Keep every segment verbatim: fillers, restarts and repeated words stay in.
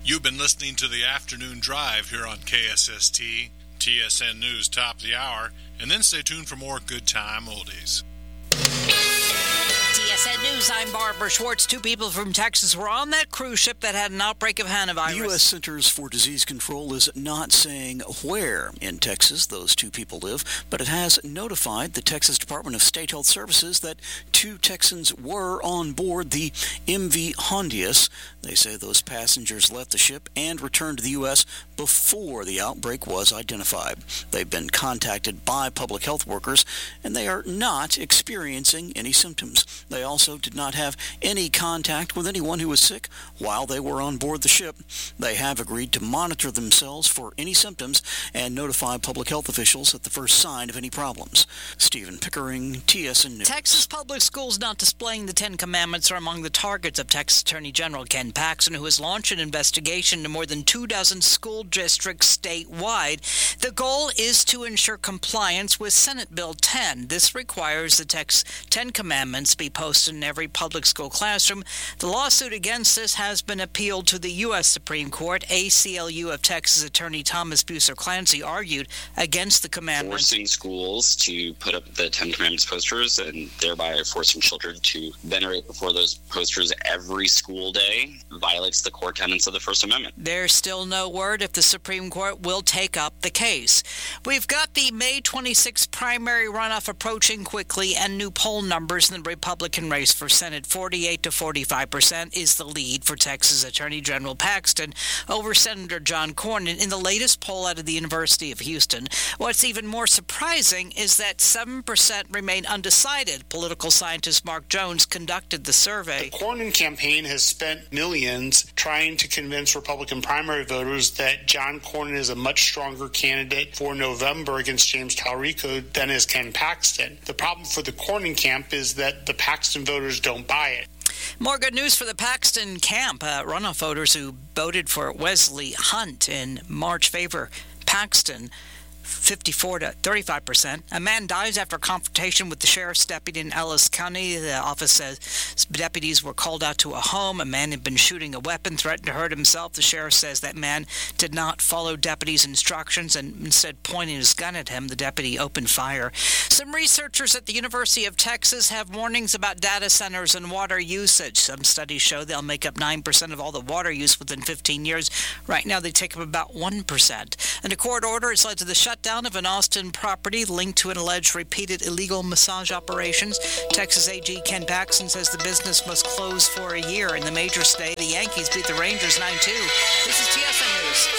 You've been listening to the Afternoon Drive here on K S S T, T S N News Top of the Hour, and then stay tuned for more Good Time Oldies. T S N News, I'm Barbara Schwartz. Two people from Texas were on that cruise ship that had an outbreak of hantavirus. The U S Centers for Disease Control is not saying where in Texas those two people live, but it has notified the Texas Department of State Health Services that two Texans were on board the M V Hondius. They say those passengers left the ship and returned to the U S before the outbreak was identified. They've been contacted by public health workers, and they are not experiencing any symptoms. They also did not have any contact with anyone who was sick while they were on board the ship. They have agreed to monitor themselves for any symptoms and notify public health officials at the first sign of any problems. Stephen Pickering, T S N News. Texas public schools not displaying the Ten Commandments are among the targets of Texas Attorney General Ken Paxton, who has launched an investigation into more than two dozen school districts statewide. The goal is to ensure compliance with Senate Bill ten. This requires the Texas Ten Commandments be posted in every public school classroom. The lawsuit against this has been appealed to the U S Supreme Court. A C L U of Texas Attorney Thomas Buser Clancy argued against the commandments. Forcing schools to put up the Ten Commandments posters and thereby forcing children to venerate before those posters every school day violates the core tenets of the First Amendment. There's still no word if the Supreme Court will take up the case. We've got the May twenty-sixth primary runoff approaching quickly, and new poll numbers in the Republican race for Senate. forty-eight to forty-five percent is the lead for Texas Attorney General Paxton over Senator John Cornyn in the latest poll out of the University of Houston. What's even more surprising is that seven percent remain undecided. Political scientist Mark Jones conducted the survey. The Cornyn campaign has spent millions trying to convince Republican primary voters that John Cornyn is a much stronger candidate for November against James Talrico than is Ken Paxton. The problem for the Cornyn camp is that the Paxton voters don't buy it. More good news for the Paxton camp. Uh, runoff voters who voted for Wesley Hunt in March favor Paxton. fifty-four to thirty-five percent. A man dies after confrontation with the sheriff's deputy in Ellis County. The office says deputies were called out to a home. A man had been shooting a weapon, threatened to hurt himself. The sheriff says that man did not follow deputies' instructions and instead pointing his gun at him. The deputy opened fire. Some researchers at the University of Texas have warnings about data centers and water usage. Some studies show they'll make up nine percent of all the water use within fifteen years. Right now, they take up about one percent. And a court order has led to the shutdown of an Austin property linked to an alleged repeated illegal massage operations. Texas A G Ken Paxton says the business must close for a year. In the major state, the Yankees beat the Rangers nine two. This is T S N News.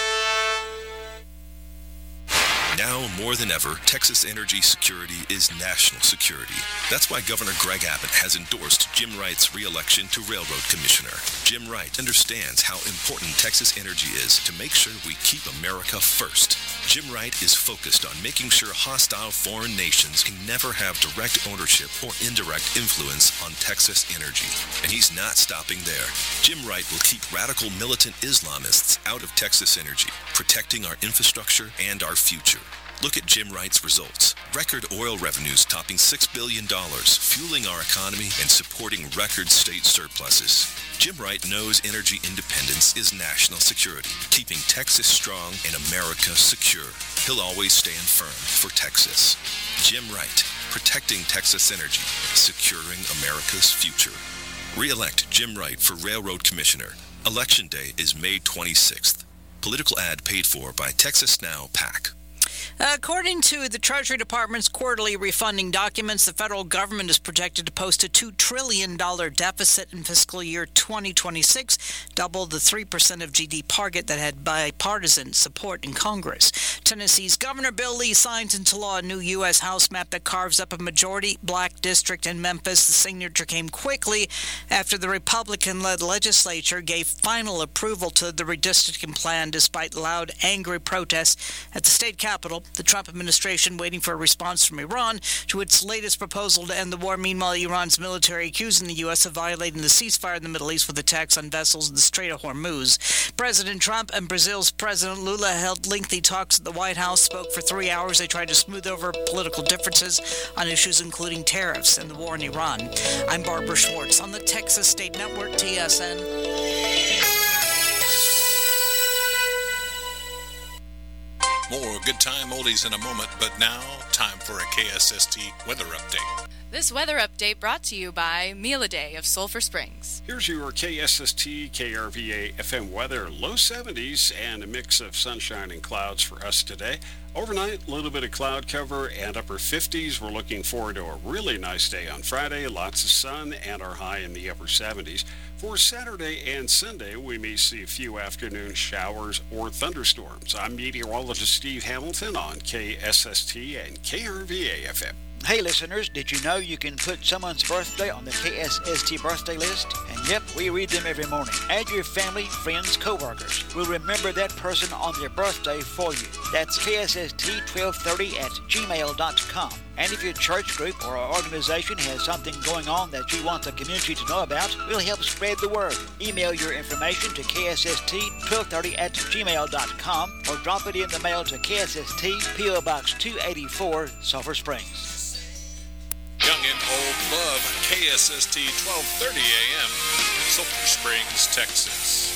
Now more than ever, Texas energy security is national security. That's why Governor Greg Abbott has endorsed Jim Wright's re-election to Railroad Commissioner. Jim Wright understands how important Texas energy is to make sure we keep America first. Jim Wright is focused on making sure hostile foreign nations can never have direct ownership or indirect influence on Texas energy. And he's not stopping there. Jim Wright will keep radical militant Islamists out of Texas energy, protecting our infrastructure and our future. Look at Jim Wright's results. Record oil revenues topping six billion dollars, fueling our economy and supporting record state surpluses. Jim Wright knows energy independence is national security, keeping Texas strong and America secure. He'll always stand firm for Texas. Jim Wright, protecting Texas energy, securing America's future. Re-elect Jim Wright for Railroad Commissioner. Election day is May twenty-sixth. Political ad paid for by Texas Now PAC. According to the Treasury Department's quarterly refunding documents, the federal government is projected to post a two trillion dollars deficit in fiscal year twenty twenty-six, double the three percent of G D P target that had bipartisan support in Congress. Tennessee's Governor Bill Lee signs into law a new U S House map that carves up a majority black district in Memphis. The signature came quickly after the Republican-led legislature gave final approval to the redistricting plan despite loud, angry protests at the state capitol. The Trump administration waiting for a response from Iran to its latest proposal to end the war. Meanwhile, Iran's military accusing the U S of violating the ceasefire in the Middle East with attacks on vessels in the Strait of Hormuz. President Trump and Brazil's President Lula held lengthy talks at the White House, spoke for three hours. They tried to smooth over political differences on issues including tariffs and the war in Iran. I'm Barbara Schwartz on the Texas State Network, T S N. good time oldies in a moment, but now, time for a K S S T weather update. This weather update brought to you by Meal a Day of Sulphur Springs. Here's your K S S T K R V A F M weather. Low seventies and a mix of sunshine and clouds for us today. Overnight, a little bit of cloud cover and upper fifties. We're looking forward to a really nice day on Friday. Lots of sun and our high in the upper seventies. For Saturday and Sunday, we may see a few afternoon showers or thunderstorms. I'm meteorologist Steve Hamilton on K S S T and K R V A F M. Hey listeners, did you know you can put someone's birthday on the K S S T birthday list? And yep, we read them every morning. Add your family, friends, co-workers. We'll remember that person on their birthday for you. That's K S S T twelve thirty at gmail dot com. And if your church group or organization has something going on that you want the community to know about, we'll help spread the word. Email your information to K S S T twelve thirty at gmail dot com or drop it in the mail to K S S T, P O Box two eighty-four, Sulphur Springs. Young and old love K S S T twelve thirty A M, Sulphur Springs, Texas.